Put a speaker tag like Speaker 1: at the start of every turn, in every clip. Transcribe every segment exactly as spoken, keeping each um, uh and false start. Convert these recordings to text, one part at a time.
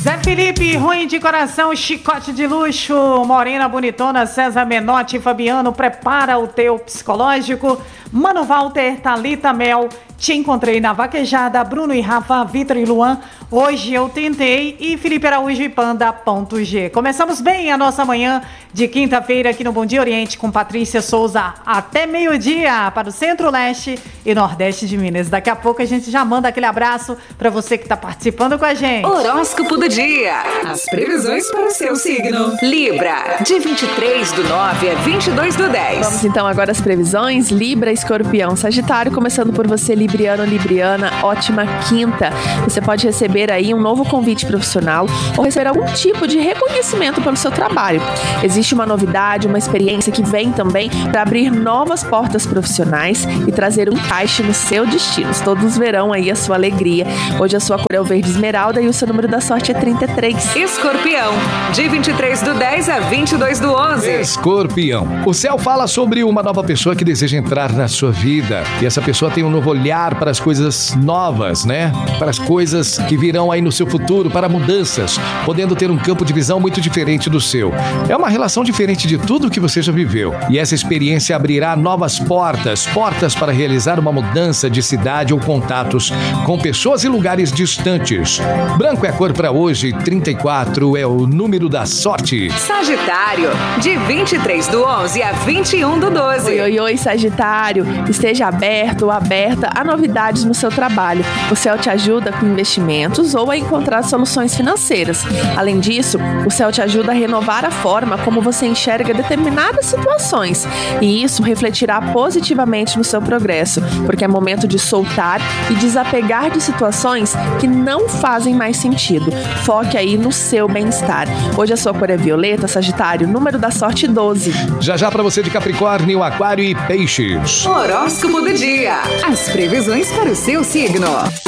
Speaker 1: Zé Felipe, ruim de coração, chicote de luxo, Morena bonitona, César Menotti, Fabiano, prepara o teu psicológico, Mano Walter, Thalita Mel, te encontrei na vaquejada, Bruno e Rafa, Vitor e Luan, hoje eu tentei, e Felipe Araújo e Panda.g. Começamos bem a nossa manhã de quinta-feira aqui no Bom Dia Oriente com Patrícia Souza até meio-dia para o Centro-Leste e Nordeste de Minas. Daqui a pouco a gente já manda aquele abraço para você que está participando com a gente.
Speaker 2: Horóscopo do dia. As previsões para o seu signo. Libra, de vinte e três do nove a vinte e dois do dez.
Speaker 3: Vamos então agora às previsões. Libra, Escorpião, Sagitário, começando por você, Libriano, Libriana, ótima quinta. Você pode receber aí um novo convite profissional ou receber algum tipo de reconhecimento pelo seu trabalho. Existe uma novidade, uma experiência que vem também para abrir novas portas profissionais e trazer um encaixe no seu destino. Todos verão aí a sua alegria. Hoje a sua cor é o verde esmeralda e o seu número da sorte é trinta e três.
Speaker 2: Escorpião, de vinte e três do dez a vinte e dois do onze.
Speaker 4: Escorpião, o céu fala sobre uma nova pessoa que deseja entrar na sua vida. E essa pessoa tem um novo olhar para as coisas novas, né? Para as coisas que virão aí no seu futuro, para mudanças, podendo ter um campo de visão muito diferente do seu. É uma relação diferente de tudo que você já viveu. E essa experiência abrirá novas portas, portas para realizar uma mudança de cidade ou contatos com pessoas e lugares distantes. Branco é a cor para hoje, trinta e quatro é o número da sorte.
Speaker 2: Sagitário, de vinte e três do onze a vinte e um do doze.
Speaker 3: Oi, oi, oi, Sagitário. Esteja aberto ou aberta a novidades no seu trabalho. O céu te ajuda com investimentos ou a encontrar soluções financeiras. Além disso, o céu te ajuda a renovar a forma como você enxerga determinadas situações. E isso refletirá positivamente no seu progresso, porque é momento de soltar e desapegar de situações que não fazem mais sentido. Foque aí no seu bem-estar. Hoje a sua cor é violeta, Sagitário, número da sorte doze.
Speaker 4: Já já para você de Capricórnio, Aquário e Peixes.
Speaker 2: Horóscopo do dia. As previsões para o seu signo.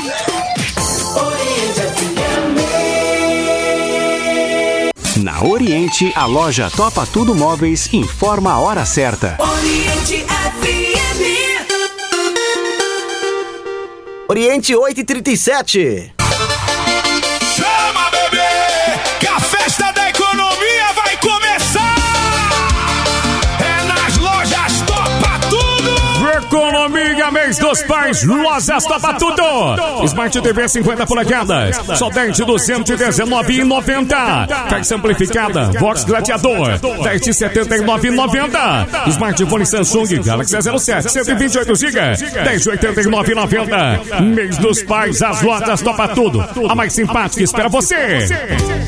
Speaker 5: Na Oriente, a loja Topa Tudo Móveis informa a hora certa.
Speaker 6: Oriente F M.
Speaker 7: Oriente oito e trinta e sete.
Speaker 8: Chama, bebê, que a festa da economia vai começar. É nas lojas Topa Tudo. Economia, mês dos pais, lojas Topa Tudo. Smart T V cinquenta polegadas, só dez de duzentos e dezenove reais e noventa centavos. Caixa amplificada, Vox Gladiador, dez de setenta e nove reais e noventa centavos. Smartphone Samsung Galaxy A zero sete, cento e vinte e oito gigas, dez de oitenta e nove reais e noventa centavos. Mês dos pais, as lojas Topa Tudo. A mais simpática espera você.